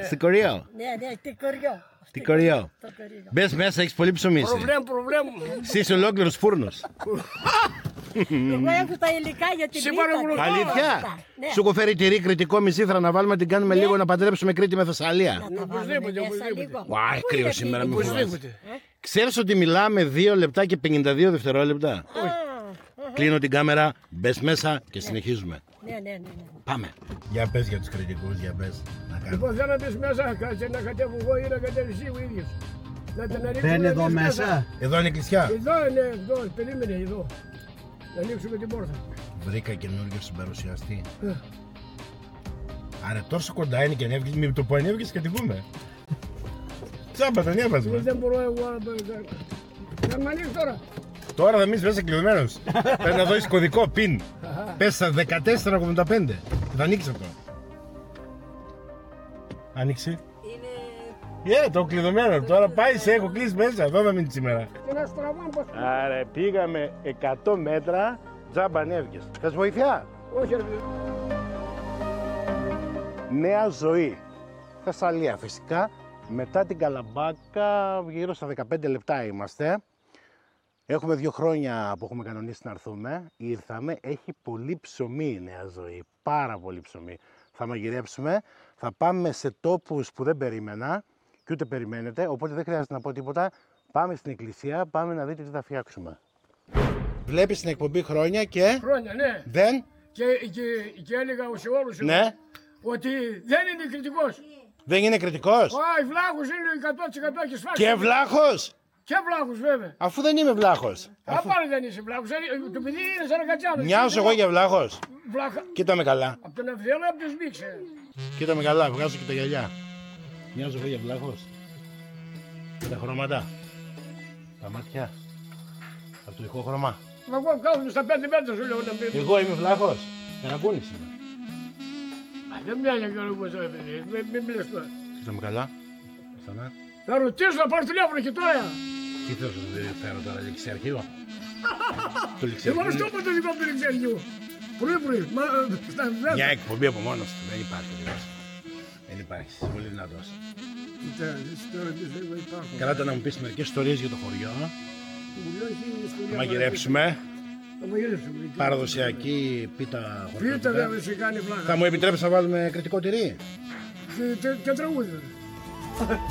Στην Κοριό. Ναι, στην Κοριό. Στην Κοριό. Μπες μέσα, έχεις πολύ ψωμί. Εσύ είσαι ολόκληρος φούρνος. Εγώ έχω τα υλικά για την πίτα. Αλήθεια. Σου έχω φέρει τυρί κριτικό μισήθρα να βάλουμε, την κάνουμε λίγο να παντρέψουμε Κρήτη με Θεσσαλία. Οπωσδήποτε. Ουάι, κρύο σήμερα, μην φοβάσαι. Ξέρεις ότι μιλάμε 2 λεπτά και 52 δευτερόλεπτα. Κλείνω την κάμερα, μπες μέσα και συνεχίζουμε. Ναι. Πάμε. Για πες για τους κριτικούς, για πες. Λοιπόν, θέλω να μπεις μέσα και να κατέβω εγώ ή να κατέβεις εσύ ο ίδιος. Δεν είναι εδώ μέσα. Εδώ είναι η κλεισιά. Εδώ είναι, εδώ, περίμενε εδώ. Να ανοίξουμε την πόρτα. Βρήκα καινούργιο συμπαρουσιαστή. Άρα τόσο κοντά είναι και ανέβηκες, μην το πω ανέβηκες και την πούμε. Τσάμπα τον έβασμα. Δεν μπορώ εγώ να μ' ανοίξει τώρα. Τώρα θα μείνεις μέσα κλειδωμένος. Πρέπει να δώσεις κωδικό PIN. Πες στα 1485. Θα ανοίξει αυτό. Άνοιξε. Είναι... το κλειδωμένο. Τώρα πάει σε έχω κλείσει μέσα. Εδώ θα μείνει σήμερα. Άρα πήγαμε 100 μέτρα. Τζάμπα ανέβηκες. Θες βοήθεια? Όχι ρε. Νέα ζωή. Θεσσαλία φυσικά. Μετά την Καλαμπάκα γύρω στα 15 λεπτά είμαστε. Έχουμε 2 χρόνια που έχουμε κανονίσει να έρθουμε. Ήρθαμε, έχει πολύ ψωμί η Νέα Ζωή. Πάρα πολύ ψωμί. Θα μαγειρέψουμε, θα πάμε σε τόπους που δεν περίμενα και ούτε περιμένετε, οπότε δεν χρειάζεται να πω τίποτα. Πάμε στην εκκλησία, πάμε να δείτε τι θα φτιάξουμε. Βλέπεις την εκπομπή χρόνια και... Χρόνια, ναι. Δεν... Και έλεγα σε όλους ναι. Ότι δεν είναι κριτικός. Δεν είναι κριτικός. Όχι, βλάχος είναι 100% και σφάξει. Και βλάχος. Και βλάχος βέβαια. Αφού δεν είμαι βλάχος. Πάλι δεν είσαι βλάχος. Το παιδί είναι σαν ένα κατσάβι. Μοιάζω εγώ για βλάχος. Βλάχα. Κοίτα με καλά. Από τον Αυδιέλο από τον Σμίξε. Κοίτα με καλά, βγάζω και τα γυαλιά. Μοιάζω εγώ για βλάχος. Και τα χρώματα. Τα μάτια. Από το ηχόχρωμα. Μα εγώ κάθομαι στα 5 μέτρα σου λέω να πει. Εγώ είμαι βλάχος. Καρακούνης είμαι. Δεν μοιάζει και όπως το παιδί. Μην μιλες τώρα. Κοίτα με καλά. Ξανά. Θα ρωτήσω να πάρω τηλέφωνο και τώρα. Τι θες να φέρω τώρα, ληξιαρχείο. Το Εγώ ληξιαρχείο. στο πω το δικό του ληξιαρχείο. Πρωί. Μια εκπομπή από μόνος του. Δεν υπάρχει. Δεν υπάρχει. Είσαι πολύ δυνατός. Καλά ήταν να μου πεις μερικές ιστορίες για το χωριό. Θα μαγειρέψουμε. Παραδοσιακή πίτα χωριό. Πίτα δεν σε κάνει βλάχα. Θα μου επιτρέψεις να βάλουμε κριτικό τυρί? Και τραγούδι.